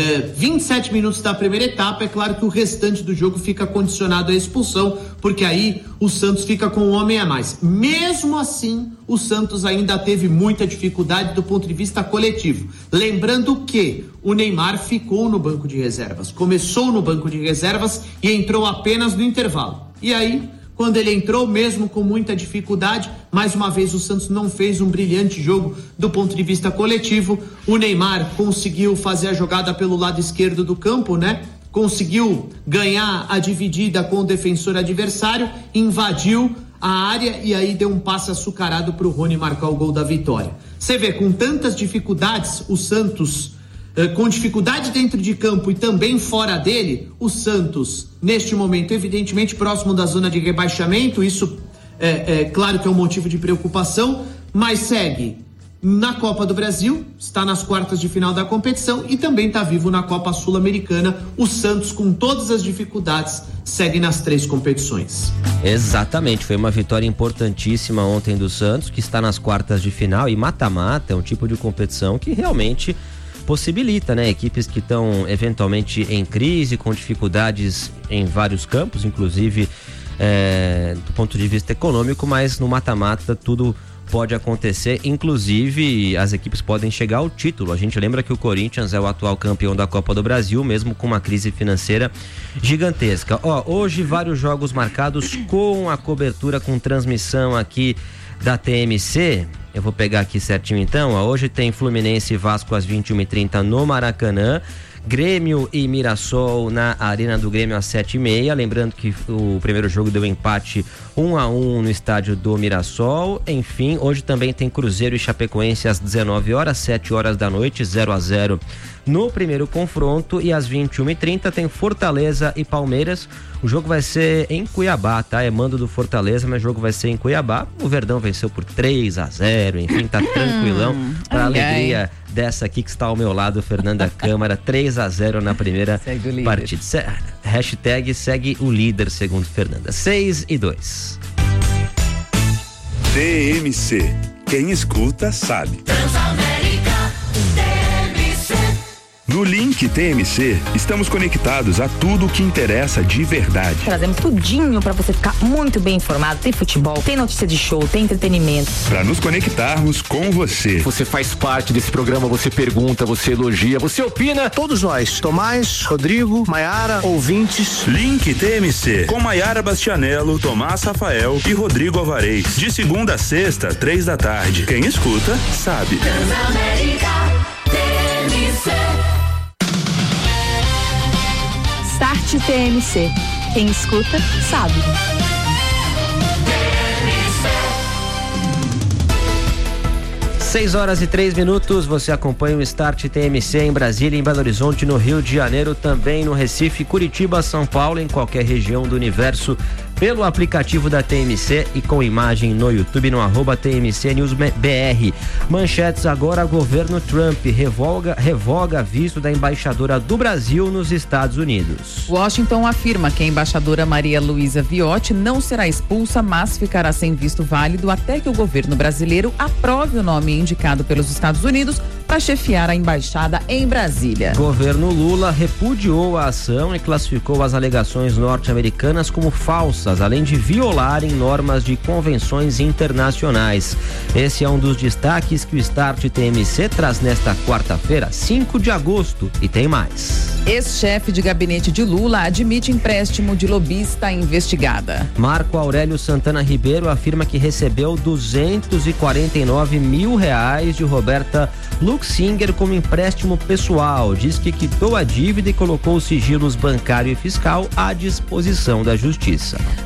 27 minutos da primeira etapa, é claro que o restante do jogo fica condicionado à expulsão, porque aí o Santos fica com um homem a mais. Mesmo assim, o Santos ainda teve muita dificuldade do ponto de vista coletivo. Lembrando que o Neymar ficou no banco de reservas, começou no banco de reservas e entrou apenas no intervalo. E aí, quando ele entrou, mesmo com muita dificuldade, mais uma vez o Santos não fez um brilhante jogo do ponto de vista coletivo. O Neymar conseguiu fazer a jogada pelo lado esquerdo do campo, né? Conseguiu ganhar a dividida com o defensor adversário, invadiu a área e aí deu um passe açucarado para o Rony marcar o gol da vitória. Você vê, com tantas dificuldades, o Santos... com dificuldade dentro de campo e também fora dele, o Santos, neste momento, evidentemente próximo da zona de rebaixamento, isso é claro que é um motivo de preocupação, mas segue na Copa do Brasil, está nas quartas de final da competição e também está vivo na Copa Sul-Americana. O Santos, com todas as dificuldades, segue nas 3 competições.
Exatamente, foi uma vitória importantíssima ontem do Santos, que está nas quartas de final, e mata-mata é um tipo de competição que realmente possibilita, né, equipes que estão eventualmente em crise, com dificuldades em vários campos, inclusive do ponto de vista econômico, mas no mata-mata tudo pode acontecer, inclusive as equipes podem chegar ao título. A gente lembra que o Corinthians é o atual campeão da Copa do Brasil, mesmo com uma crise financeira gigantesca. Hoje vários jogos marcados com a cobertura, com transmissão aqui da TMC. Eu vou pegar aqui certinho então. Hoje tem Fluminense e Vasco às 21h30 no Maracanã. Grêmio e Mirassol na Arena do Grêmio às 7h30. Lembrando que o primeiro jogo deu empate 1-1 no estádio do Mirassol. Enfim, hoje também tem Cruzeiro e Chapecoense às 19h, 7h da noite, 0-0 no primeiro confronto. E às 21h30 tem Fortaleza e Palmeiras. O jogo vai ser em Cuiabá, tá? É mando do Fortaleza, mas o jogo vai ser em Cuiabá. O Verdão venceu por 3-0, enfim, tá tranquilão. Pra alegria dessa aqui que está ao meu lado, Fernanda Câmara, 3-0 na primeira partida. Hashtag segue o líder, segundo Fernanda. 6-2.
TMC. Quem escuta sabe. No Link TMC, estamos conectados a tudo o que interessa de verdade.
Trazemos tudinho para você ficar muito bem informado. Tem futebol, tem notícia de show, tem entretenimento.
Para nos conectarmos com você.
Você faz parte desse programa, você pergunta, você elogia, você opina.
Todos nós, Tomás, Rodrigo, Maiara, ouvintes.
Link TMC, com Maiara Bastianello, Tomás Rafael e Rodrigo Alvarez. De segunda a sexta, 15h. Quem escuta, sabe.
Start TMC. Quem escuta, sabe.
6h03. Você acompanha o Start TMC em Brasília, em Belo Horizonte, no Rio de Janeiro, também no Recife, Curitiba, São Paulo, em qualquer região do universo, pelo aplicativo da TMC e com imagem no YouTube, no @TMC News BR. Manchetes agora: governo Trump revoga visto da embaixadora do Brasil nos Estados Unidos.
Washington afirma que a embaixadora Maria Luísa Viotti não será expulsa, mas ficará sem visto válido até que o governo brasileiro aprove o nome indicado pelos Estados Unidos para chefiar a embaixada em Brasília.
Governo Lula repudiou a ação e classificou as alegações norte-americanas como falsas, além de violarem normas de convenções internacionais. Esse é um dos destaques que o Start TMC traz nesta quarta-feira, 5 de agosto, e tem mais.
Ex-chefe de gabinete de Lula admite empréstimo de lobista investigada.
Marco Aurélio Santana Ribeiro afirma que recebeu R$249 mil de Roberta Luxinger como empréstimo pessoal. Diz que quitou a dívida e colocou os sigilos bancário e fiscal à disposição da Justiça.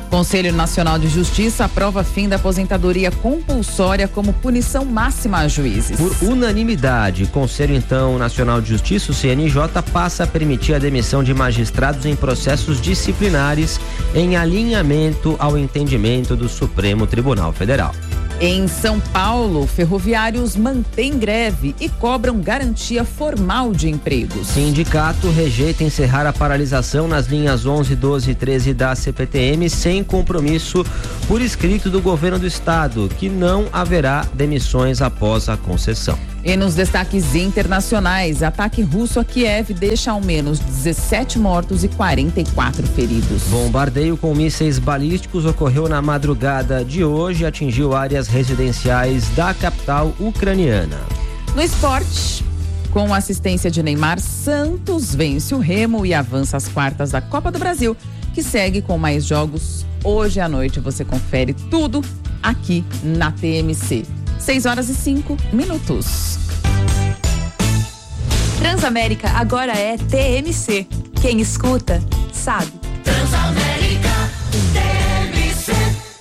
Conselho Nacional de Justiça aprova fim da aposentadoria compulsória como punição máxima a juízes.
Por unanimidade, o Conselho Nacional de Justiça, o CNJ, passa a permitir a demissão de magistrados em processos disciplinares em alinhamento ao entendimento do Supremo Tribunal Federal.
Em São Paulo, ferroviários mantêm greve e cobram garantia formal de empregos.
Sindicato rejeita encerrar a paralisação nas linhas 11, 12 e 13 da CPTM sem compromisso por escrito do governo do estado, que não haverá demissões após a concessão.
E nos destaques internacionais, ataque russo a Kiev deixa ao menos 17 mortos e 44 feridos.
Bombardeio com mísseis balísticos ocorreu na madrugada de hoje e atingiu áreas residenciais da capital ucraniana.
No esporte, com assistência de Neymar, Santos vence o Remo e avança às quartas da Copa do Brasil, que segue com mais jogos. Hoje à noite você confere tudo aqui na TMC. 6h05.
Transamérica agora é TMC. Quem escuta, sabe.
Transamérica TMC.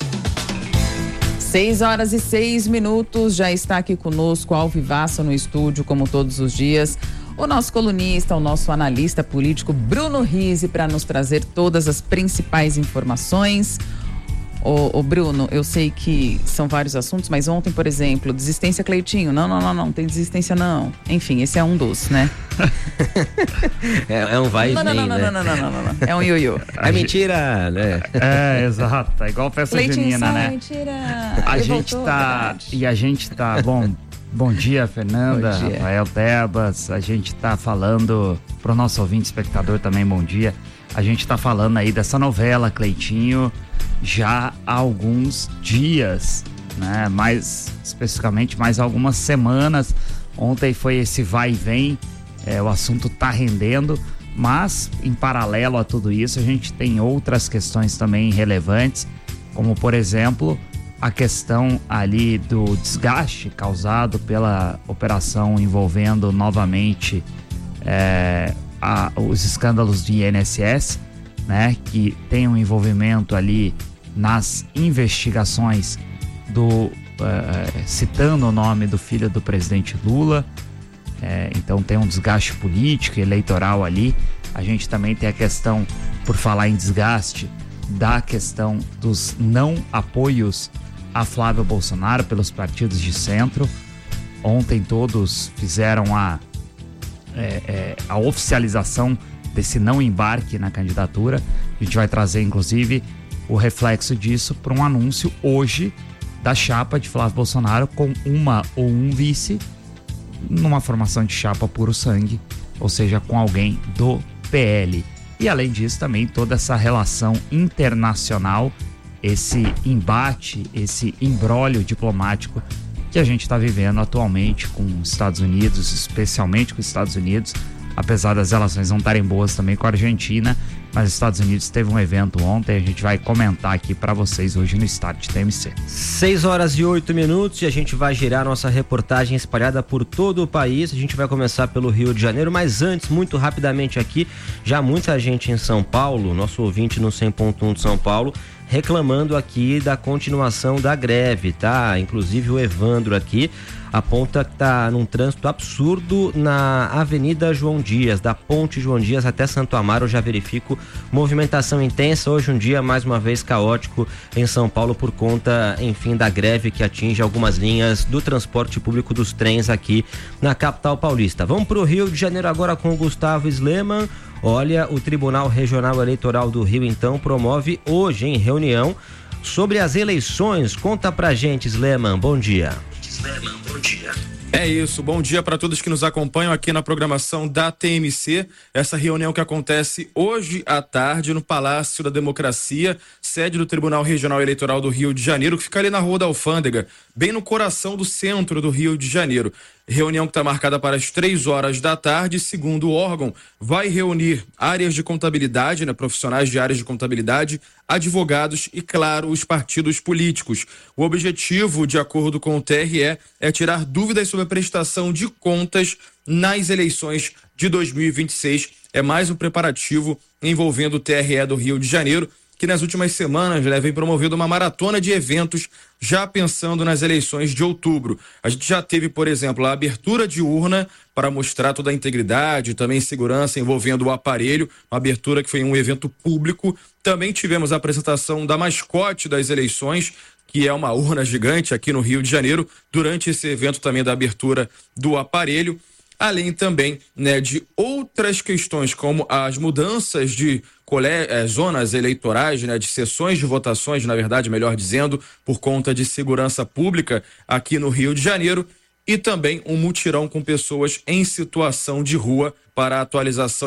6h06. Já está aqui conosco, ao vivaço no estúdio, como todos os dias, o nosso colunista, o nosso analista político Bruno Rizzi, para nos trazer todas as principais informações. Ô Bruno, eu sei que são vários assuntos, mas ontem, por exemplo, desistência Cleitinho. Não tem desistência não. Enfim, esse é um dos, né?
É um vai e vem,
não. É um ioiô.
É mentira, né?
É, exato. É igual festa junina, né?
Mentira.
A gente tá, bom dia, Fernanda, bom dia. Rafael Tebas. A gente tá falando pro nosso ouvinte espectador também, bom dia. A gente tá falando aí dessa novela, Cleitinho, já há alguns dias, né? Mais especificamente, mais algumas semanas. Ontem foi esse vai e vem, o assunto tá rendendo, mas em paralelo a tudo isso, a gente tem outras questões também relevantes, como por exemplo, a questão ali do desgaste causado pela operação envolvendo novamente os escândalos de INSS, né, que tem um envolvimento ali nas investigações citando o nome do filho do presidente Lula, então tem um desgaste político e eleitoral ali. A gente também tem a questão, por falar em desgaste, da questão dos não apoios a Flávio Bolsonaro pelos partidos de centro. Ontem todos fizeram a oficialização desse não embarque na candidatura. A gente vai trazer, inclusive, o reflexo disso para um anúncio hoje da chapa de Flávio Bolsonaro com uma ou um vice numa formação de chapa puro sangue, ou seja, com alguém do PL. E além disso também toda essa relação internacional, esse embate, esse imbróglio diplomático que a gente está vivendo atualmente com os Estados Unidos, especialmente com os Estados Unidos, apesar das relações não estarem boas também com a Argentina, mas os Estados Unidos teve um evento ontem, a gente vai comentar aqui para vocês hoje no Start TMC.
6h08 e a gente vai girar nossa reportagem espalhada por todo o país. A gente vai começar pelo Rio de Janeiro, mas antes, muito rapidamente aqui, já muita gente em São Paulo, nosso ouvinte no 100.1 de São Paulo, reclamando aqui da continuação da greve, tá? Inclusive o Evandro aqui aponta que tá num trânsito absurdo na Avenida João Dias, da Ponte João Dias até Santo Amaro. Eu já verifico movimentação intensa. Hoje um dia mais uma vez caótico em São Paulo por conta, enfim, da greve que atinge algumas linhas do transporte público dos trens aqui na capital paulista. Vamos pro Rio de Janeiro agora com o Gustavo Sleman. Olha, o Tribunal Regional Eleitoral do Rio, então, promove hoje em reunião sobre as eleições. Conta pra gente, Sleman. Bom dia.
É isso, bom dia para todos que nos acompanham aqui na programação da TMC, essa reunião que acontece hoje à tarde no Palácio da Democracia, sede do Tribunal Regional Eleitoral do Rio de Janeiro, que fica ali na Rua da Alfândega, bem no coração do centro do Rio de Janeiro. Reunião que está marcada para as 3h da tarde, segundo o órgão, vai reunir áreas de contabilidade, né, profissionais de áreas de contabilidade, advogados e, claro, os partidos políticos. O objetivo, de acordo com o TRE, é tirar dúvidas sobre a prestação de contas nas eleições de 2026. É mais um preparativo envolvendo o TRE do Rio de Janeiro, que nas últimas semanas, né, vem promovendo uma maratona de eventos já pensando nas eleições de outubro. A gente já teve, por exemplo, a abertura de urna para mostrar toda a integridade, também segurança envolvendo o aparelho, uma abertura que foi um evento público. Também tivemos a apresentação da mascote das eleições, que é uma urna gigante aqui no Rio de Janeiro, durante esse evento também da abertura do aparelho. Além também, né, de outras questões, como as mudanças de zonas eleitorais, né, de sessões de votações, na verdade, melhor dizendo, por conta de segurança pública aqui no Rio de Janeiro, e também um mutirão com pessoas em situação de rua para a atualização